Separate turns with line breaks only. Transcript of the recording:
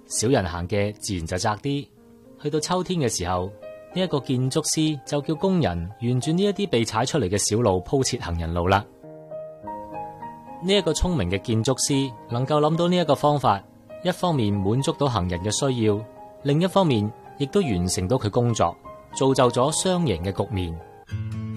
少人行嘅自然就窄啲。去到秋天嘅時候，呢一個建築師就叫工人沿住呢一啲被踩出嚟嘅小路鋪設行人路啦。呢一個聰明嘅建築師能夠諗到呢一個方法，一方面滿足到行人嘅需要，另一方面亦都完成到佢工作，造就咗雙贏嘅局面。